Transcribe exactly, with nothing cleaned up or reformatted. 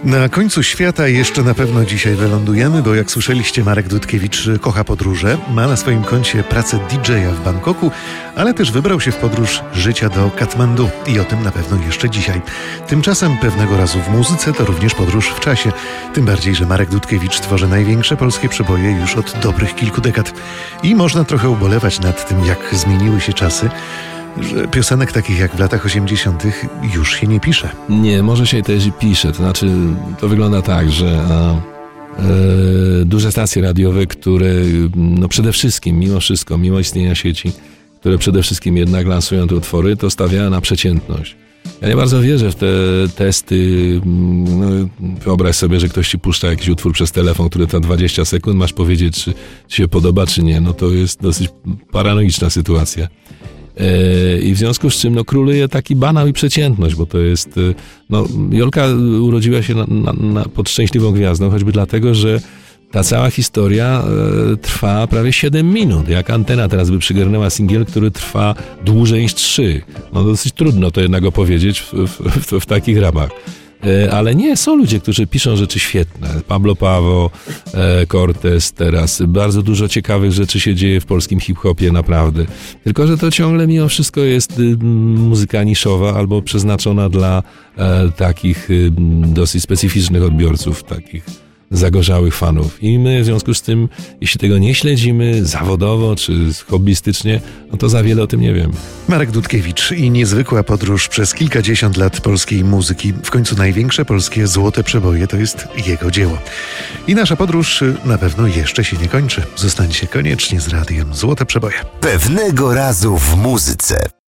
Na końcu świata jeszcze na pewno dzisiaj wylądujemy, bo jak słyszeliście, Marek Dudkiewicz kocha podróże, ma na swoim koncie pracę didżeja w Bangkoku, ale też wybrał się w podróż życia do Katmandu i o tym na pewno jeszcze dzisiaj. Tymczasem pewnego razu w muzyce to również podróż w czasie, tym bardziej, że Marek Dudkiewicz tworzy największe polskie przeboje już od dobrych kilku dekad. I można trochę ubolewać nad tym, jak zmieniły się czasy, że piosenek takich jak w latach osiemdziesiątych już się nie pisze. Nie, może się też pisze. To znaczy, to wygląda tak, że a, e, duże stacje radiowe, które no przede wszystkim, mimo wszystko, mimo istnienia sieci, które przede wszystkim jednak lansują te utwory, to stawiają na przeciętność. Ja nie bardzo wierzę w te testy. No, wyobraź sobie, że ktoś ci puszcza jakiś utwór przez telefon, który trwa dwadzieścia sekund, masz powiedzieć, czy ci się podoba, czy nie. No to jest dosyć paranoiczna sytuacja. I w związku z czym no, króluje taki banał i przeciętność, bo to jest, no, Jolka urodziła się na, na, na, pod szczęśliwą gwiazdą, choćby dlatego, że ta cała historia e, trwa prawie siedem minut. Jak Antena teraz by przygarnęła singiel, który trwa dłużej niż trzy. No dosyć trudno to jednak opowiedzieć w, w, w, w takich ramach. Ale nie, są ludzie, którzy piszą rzeczy świetne. Pablo Paweł, Cortez teraz. Bardzo dużo ciekawych rzeczy się dzieje w polskim hip-hopie, naprawdę. Tylko że to ciągle mimo wszystko jest muzyka niszowa albo przeznaczona dla takich dosyć specyficznych odbiorców, takich zagorzałych fanów. I my w związku z tym, jeśli tego nie śledzimy zawodowo czy hobbystycznie, no to za wiele o tym nie wiem. Marek Dudkiewicz i niezwykła podróż przez kilkadziesiąt lat polskiej muzyki. W końcu największe polskie złote przeboje to jest jego dzieło. I nasza podróż na pewno jeszcze się nie kończy. Zostańcie koniecznie z radiem Złote Przeboje. Pewnego razu w muzyce.